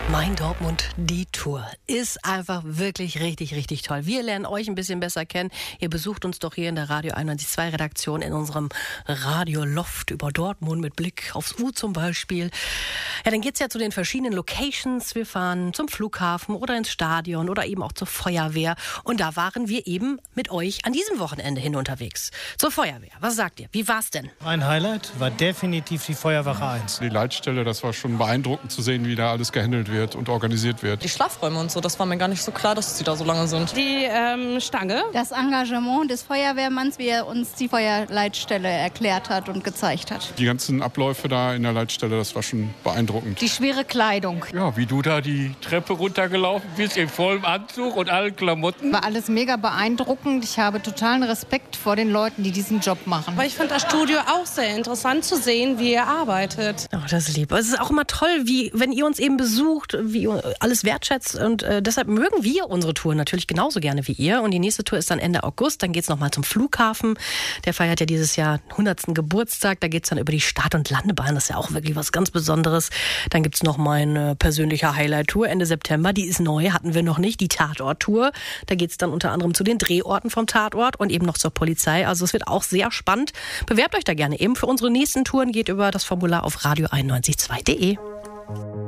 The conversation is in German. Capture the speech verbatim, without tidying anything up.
Mein Dortmund, die Tour ist einfach wirklich richtig, richtig toll. Wir lernen euch ein bisschen besser kennen. Ihr besucht uns doch hier in der Radio einundneunzig Komma zwei Redaktion in unserem Radio-Loft über Dortmund mit Blick aufs U zum Beispiel. Ja, dann geht's ja zu den verschiedenen Locations. Wir fahren zum Flughafen oder ins Stadion oder eben auch zur Feuerwehr. Und da waren wir eben mit euch an diesem Wochenende hin unterwegs. Zur Feuerwehr. Was sagt ihr? Wie war's denn? Mein Highlight war definitiv die Feuerwache eins. Die Leitstelle, das war schon beeindruckend zu sehen, wie da alles gehandelt wird und organisiert wird. Die Schlafräume und so, das war mir gar nicht so klar, dass sie da so lange sind. Die ähm, Stange. Das Engagement des Feuerwehrmanns, wie er uns die Feuerleitstelle erklärt hat und gezeigt hat. Die ganzen Abläufe da in der Leitstelle, das war schon beeindruckend. Die schwere Kleidung. Ja, wie du da die Treppe runtergelaufen bist, in vollem Anzug und allen Klamotten. War alles mega beeindruckend. Ich habe totalen Respekt vor den Leuten, die diesen Job machen. Aber ich fand das Studio auch sehr interessant zu sehen, wie ihr arbeitet. Oh, das ist lieb. Es ist auch immer toll, wie wenn ihr uns eben besucht, wie ihr alles wertschätzt. Und äh, deshalb mögen wir unsere Tour natürlich genauso gerne wie ihr. Und die nächste Tour ist dann Ende August. Dann geht's nochmal zum Flughafen. Der feiert ja dieses Jahr hundertsten Geburtstag. Da geht's dann über die Start- und Landebahn. Das ist ja auch wirklich was ganz Besonderes. Dann gibt's noch meine persönliche Highlight-Tour Ende September. Die ist neu, hatten wir noch nicht. Die Tatort-Tour. Da geht's dann unter anderem zu den Drehorten vom Tatort und eben noch zur Polizei. Also es wird auch sehr spannend. Bewerbt euch da gerne eben für unsere nächsten Touren. Geht über das Formular auf radio einundneunzig Komma zwei punkt de.